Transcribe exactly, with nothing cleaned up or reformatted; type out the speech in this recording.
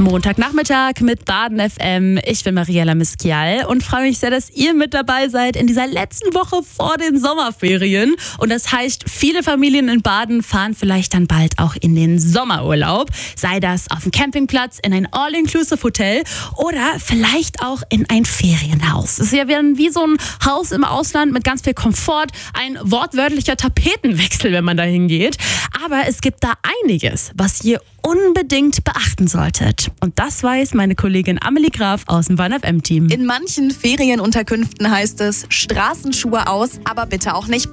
Montagnachmittag mit Baden F M. Ich bin Mariella Miskial und freue mich sehr, dass ihr mit dabei seid in dieser letzten Woche vor den Sommerferien. Und das heißt, viele Familien in Baden fahren vielleicht dann bald auch in den Sommerurlaub. Sei das auf dem Campingplatz, in ein All-Inclusive-Hotel oder vielleicht auch in ein Ferienhaus. Es ist ja wie so ein Haus im Ausland mit ganz viel Komfort, ein wortwörtlicher Tapetenwechsel, wenn man da hingeht. Aber es gibt da einiges, was ihr unbedingt beachten solltet. Und das weiß meine Kollegin Amelie Graf aus dem Bahn F M-Team. In manchen Ferienunterkünften heißt es Straßenschuhe aus, aber bitte auch nicht